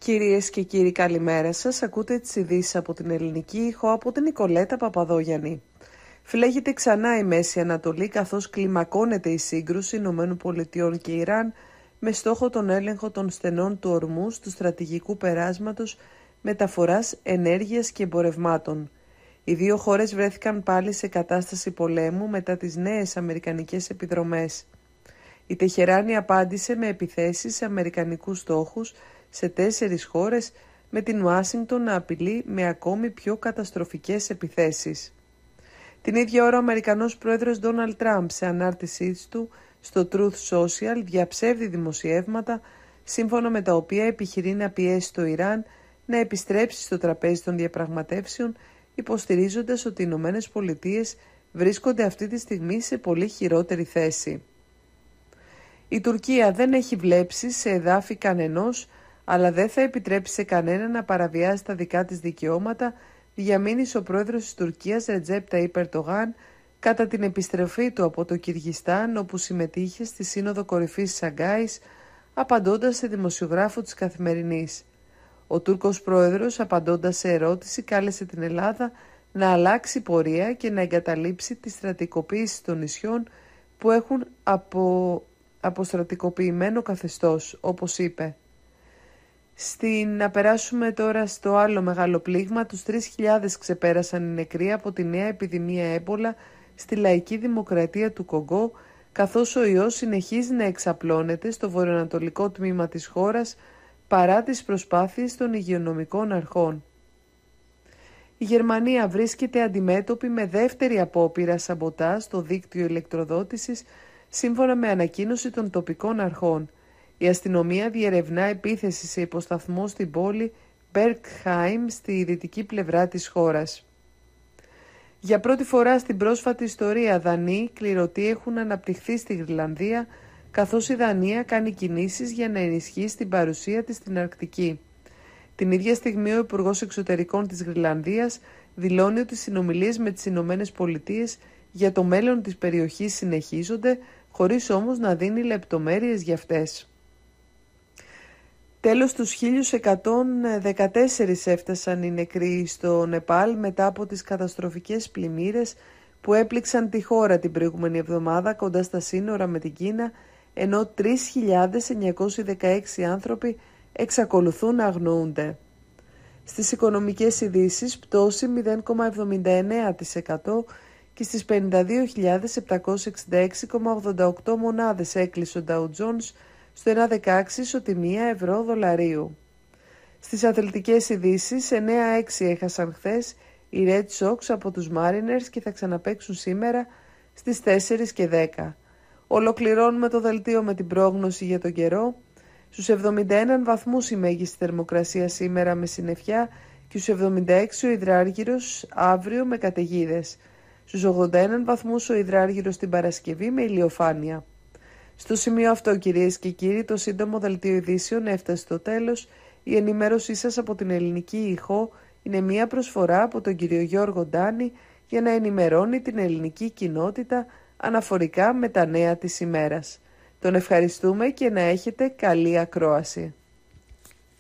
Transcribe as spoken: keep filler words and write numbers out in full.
Κυρίες και κύριοι, καλημέρα σας. Ακούτε τις ειδήσεις από την Ελληνική Ήχο από την Νικολέτα Παπαδόγιαννη. Φλέγεται ξανά η Μέση Ανατολή καθώς κλιμακώνεται η σύγκρουση ΗΠΑ και Ιράν με στόχο τον έλεγχο των στενών του Ορμούζ, του στρατηγικού περάσματος μεταφοράς ενέργειας και εμπορευμάτων. Οι δύο χώρες βρέθηκαν πάλι σε κατάσταση πολέμου μετά τις νέες αμερικανικές επιδρομές. Η Τεχεράνη απάντησε με επιθέσεις σε αμερικανικούς στόχους σε τέσσερις χώρες, με την Ουάσιγκτον να απειλεί με ακόμη πιο καταστροφικές επιθέσεις. Την ίδια ώρα ο Αμερικανός πρόεδρος Ντόναλντ Τραμπ σε ανάρτησή του στο Truth Social διαψεύδει δημοσιεύματα σύμφωνα με τα οποία επιχειρεί να πιέσει το Ιράν να επιστρέψει στο τραπέζι των διαπραγματεύσεων, υποστηρίζοντας ότι οι Ηνωμένες Πολιτείες βρίσκονται αυτή τη στιγμή σε πολύ χειρότερη θέση. Η Τουρκία δεν έχει βλέψεις σε εδάφη κανενός, αλλά δεν θα επιτρέψει σε κανένα να παραβιάσει τα δικά της δικαιώματα, διαμήνυσε ο πρόεδρος της Τουρκίας Ρετζέπ Ταΐπ Ερντογάν κατά την επιστροφή του από το Κυργιστάν, όπου συμμετείχε στη Σύνοδο Κορυφής Σαγκάης, απαντώντας σε δημοσιογράφο της Καθημερινής. Ο Τούρκος πρόεδρος, απαντώντας σε ερώτηση, κάλεσε την Ελλάδα να αλλάξει πορεία και να εγκαταλείψει τη στρατικοποίηση των νησιών που έχουν από αποστρατικοποιημένο καθεστώς, όπως είπε. Στην, να περάσουμε τώρα στο άλλο μεγάλο πλήγμα. Τους τρεις χιλιάδες ξεπέρασαν οι νεκροί από τη νέα επιδημία έμπολα στη Λαϊκή Δημοκρατία του Κονγκό, καθώς ο ιός συνεχίζει να εξαπλώνεται στο βορειοανατολικό τμήμα της χώρας παρά τις προσπάθειες των υγειονομικών αρχών. Η Γερμανία βρίσκεται αντιμέτωπη με δεύτερη απόπειρα σαμποτάζ στο δίκτυο ηλεκτροδότησης, σύμφωνα με ανακοίνωση των τοπικών αρχών. Η αστυνομία διερευνά επίθεση σε υποσταθμό στην πόλη Μπέρκχάιμ στη δυτική πλευρά της χώρας. Για πρώτη φορά στην πρόσφατη ιστορία, Δανείοι κληρωτοί έχουν αναπτυχθεί στη Γροιλανδία, καθώς η Δανία κάνει κινήσεις για να ενισχύσει την παρουσία της στην Αρκτική. Την ίδια στιγμή ο Υπουργός Εξωτερικών της Γροιλανδίας δηλώνει ότι οι συνομιλίες με τις Ηνωμένες Πολιτείες για το μέλλον της περιοχής συνεχίζονται, χωρίς όμως να δίνει λεπτομέρειες για αυτές. Τέλος, τους χίλια εκατόν δεκατέσσερα έφτασαν οι νεκροί στο Νεπάλ μετά από τις καταστροφικές πλημμύρες που έπληξαν τη χώρα την προηγούμενη εβδομάδα κοντά στα σύνορα με την Κίνα, ενώ τρεις χιλιάδες εννιακόσιοι δεκαέξι άνθρωποι εξακολουθούν να αγνοούνται. Στις οικονομικές ειδήσεις, πτώση μηδέν κόμμα εβδομήντα εννέα τοις εκατό και στις πενήντα δύο χιλιάδες επτακόσιες εξήντα έξι κόμμα ογδόντα οκτώ μονάδες έκλεισε ο Dow Jones στο ένα κόμμα δεκαέξι ισοτιμία ευρώ δολαρίου. Στις αθλητικές ειδήσεις, εννέα έξι έχασαν χθες οι Red Sox από τους Mariners και θα ξαναπαίξουν σήμερα στις τέσσερις και δέκα. Ολοκληρώνουμε το δελτίο με την πρόγνωση για τον καιρό. Στους εβδομήντα ένα βαθμούς η μέγιστη θερμοκρασία σήμερα με συννεφιά και στους εβδομήντα έξι ο υδράργυρος αύριο με καταιγίδες. Στους ογδόντα ένα βαθμούς ο υδράργυρος την Παρασκευή με ηλιοφάνεια. Στο σημείο αυτό, κυρίες και κύριοι, το σύντομο δελτίο ειδήσεων έφτασε στο τέλος. Η ενημέρωσή σας από την Ελληνική Ήχο είναι μια προσφορά από τον κύριο Γιώργο Ντάνη για να ενημερώνει την ελληνική κοινότητα αναφορικά με τα νέα της ημέρας. Τον ευχαριστούμε και να έχετε καλή ακρόαση.